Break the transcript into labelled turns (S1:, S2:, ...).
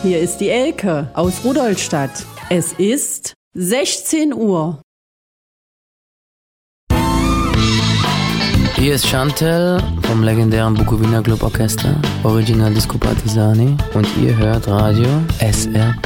S1: hier ist die Elke aus Rudolstadt. Es ist 16 Uhr.
S2: Hier ist Chantel vom legendären Bukowina Club Orchester, Original Disco Partisani, und ihr hört Radio SRP.